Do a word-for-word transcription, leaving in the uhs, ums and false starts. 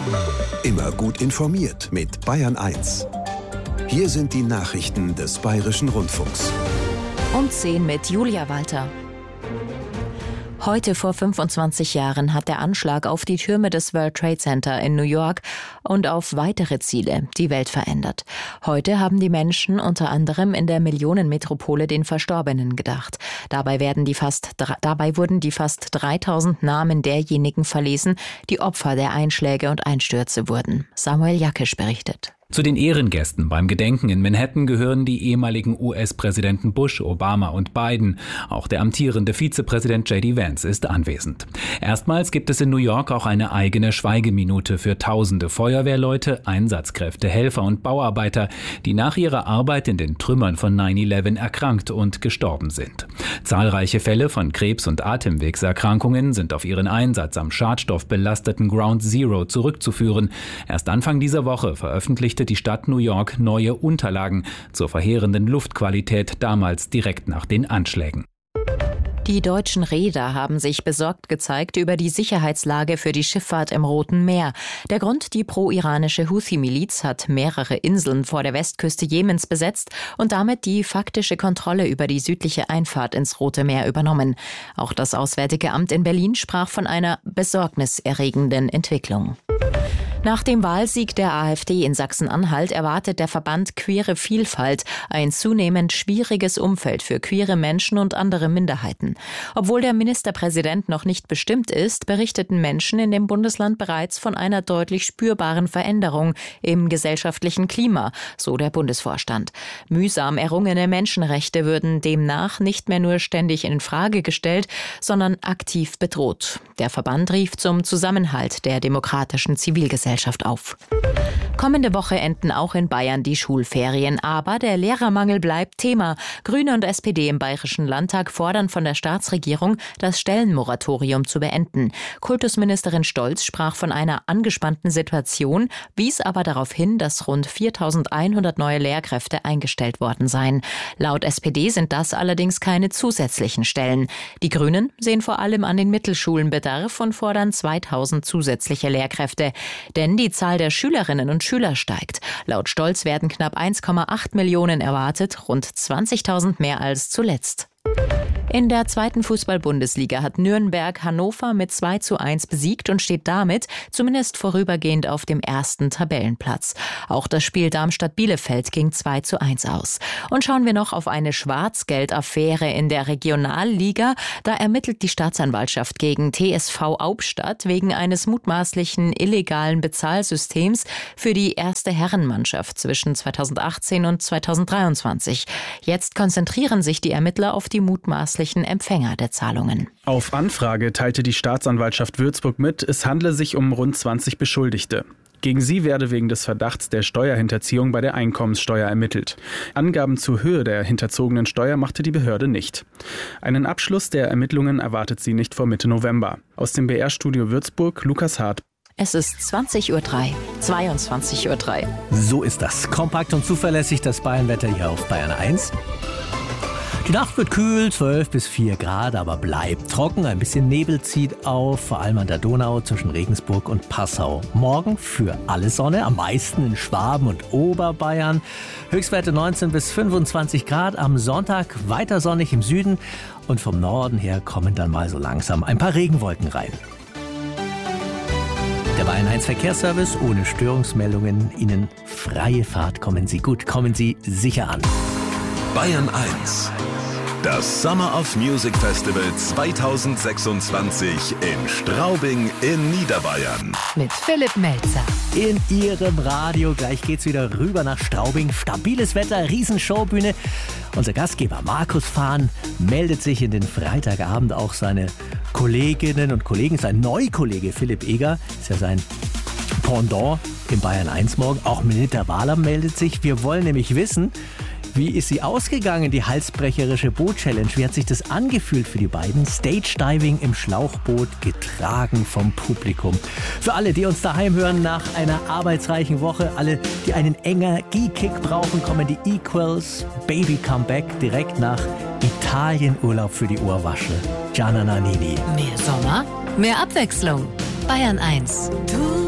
Immer gut informiert mit Bayern eins. Hier sind die Nachrichten des Bayerischen Rundfunks. Um zehn mit Julia Walter. Heute vor fünfundzwanzig Jahren hat der Anschlag auf die Türme des World Trade Center in New York und auf weitere Ziele die Welt verändert. Heute haben die Menschen unter anderem in der Millionenmetropole den Verstorbenen gedacht. Dabei, werden die fast, dabei wurden die fast dreitausend Namen derjenigen verlesen, die Opfer der Einschläge und Einstürze wurden. Samuel Jakisch berichtet. Zu den Ehrengästen beim Gedenken in Manhattan gehören die ehemaligen U S-Präsidenten Bush, Obama und Biden. Auch der amtierende Vizepräsident J D Vance ist anwesend. Erstmals gibt es in New York auch eine eigene Schweigeminute für tausende Feuerwehrleute, Einsatzkräfte, Helfer und Bauarbeiter, die nach ihrer Arbeit in den Trümmern von neun elf erkrankt und gestorben sind. Zahlreiche Fälle von Krebs- und Atemwegserkrankungen sind auf ihren Einsatz am schadstoffbelasteten Ground Zero zurückzuführen. Erst Anfang dieser Woche veröffentlichte die Stadt New York neue Unterlagen zur verheerenden Luftqualität damals direkt nach den Anschlägen. Die deutschen Reeder haben sich besorgt gezeigt über die Sicherheitslage für die Schifffahrt im Roten Meer. Der Grund: die pro-iranische Houthi-Miliz hat mehrere Inseln vor der Westküste Jemens besetzt und damit die faktische Kontrolle über die südliche Einfahrt ins Rote Meer übernommen. Auch das Auswärtige Amt in Berlin sprach von einer besorgniserregenden Entwicklung. Nach dem Wahlsieg der AfD in Sachsen-Anhalt erwartet der Verband Queere Vielfalt ein zunehmend schwieriges Umfeld für queere Menschen und andere Minderheiten. Obwohl der Ministerpräsident noch nicht bestimmt ist, berichteten Menschen in dem Bundesland bereits von einer deutlich spürbaren Veränderung im gesellschaftlichen Klima, so der Bundesvorstand. Mühsam errungene Menschenrechte würden demnach nicht mehr nur ständig in Frage gestellt, sondern aktiv bedroht. Der Verband rief zum Zusammenhalt der demokratischen Zivilgesellschaft auf. Kommende Woche enden auch in Bayern die Schulferien, aber der Lehrermangel bleibt Thema. Grüne und S P D im Bayerischen Landtag fordern von der Staatsregierung, das Stellenmoratorium zu beenden. Kultusministerin Stolz sprach von einer angespannten Situation, wies aber darauf hin, dass rund viertausendeinhundert neue Lehrkräfte eingestellt worden seien. Laut S P D sind das allerdings keine zusätzlichen Stellen. Die Grünen sehen vor allem an den Mittelschulen Bedarf und fordern zweitausend zusätzliche Lehrkräfte. Denn die Zahl der Schülerinnen und Schüler steigt. Laut Stolz werden knapp eins Komma acht Millionen erwartet, rund zwanzigtausend mehr als zuletzt. In der zweiten Fußball-Bundesliga hat Nürnberg Hannover mit zwei zu eins besiegt und steht damit zumindest vorübergehend auf dem ersten Tabellenplatz. Auch das Spiel Darmstadt-Bielefeld ging zwei zu eins aus. Und schauen wir noch auf eine Schwarzgeld-Affäre in der Regionalliga. Da ermittelt die Staatsanwaltschaft gegen T S V Hauptstadt wegen eines mutmaßlichen illegalen Bezahlsystems für die erste Herrenmannschaft zwischen zweitausendachtzehn und zweitausenddreiundzwanzig. Jetzt konzentrieren sich die Ermittler auf die mutmaßlichen Empfänger der Zahlungen. Auf Anfrage teilte die Staatsanwaltschaft Würzburg mit, es handle sich um rund zwanzig Beschuldigte. Gegen sie werde wegen des Verdachts der Steuerhinterziehung bei der Einkommenssteuer ermittelt. Angaben zur Höhe der hinterzogenen Steuer machte die Behörde nicht. Einen Abschluss der Ermittlungen erwartet sie nicht vor Mitte November. Aus dem B R-Studio Würzburg, Lukas Hart. Es ist zwanzig Uhr drei, zweiundzwanzig Uhr drei. So ist das. Kompakt und zuverlässig das Bayernwetter hier auf Bayern eins. Die Nacht wird kühl, zwölf bis vier Grad, aber bleibt trocken. Ein bisschen Nebel zieht auf, vor allem an der Donau zwischen Regensburg und Passau. Morgen für alle Sonne, am meisten in Schwaben und Oberbayern. Höchstwerte neunzehn bis fünfundzwanzig Grad. Am Sonntag weiter sonnig im Süden und vom Norden her kommen dann mal so langsam ein paar Regenwolken rein. Der Bayern eins Verkehrsservice ohne Störungsmeldungen. Ihnen freie Fahrt. Kommen Sie gut, kommen Sie sicher an. Bayern eins. Das Summer of Music Festival zweitausendsechsundzwanzig in Straubing in Niederbayern. Mit Philipp Melzer. In Ihrem Radio. Gleich geht's wieder rüber nach Straubing. Stabiles Wetter, Riesenshowbühne. Unser Gastgeber Markus Fahn meldet sich in den Freitagabend. Auch seine Kolleginnen und Kollegen, sein Neukollege Philipp Eger, ist ja sein Pendant im Bayern eins morgen. Auch Melinda Wahler meldet sich. Wir wollen nämlich wissen, wie ist sie ausgegangen, die halsbrecherische Boot-Challenge? Wie hat sich das angefühlt für die beiden? Stage-Diving im Schlauchboot, getragen vom Publikum. Für alle, die uns daheim hören nach einer arbeitsreichen Woche, alle, die einen Energiekick brauchen, kommen die Equals Baby Comeback direkt nach Italienurlaub für die Ohrwaschel. Gianna Nannini. Mehr Sommer, mehr Abwechslung. Bayern eins. Du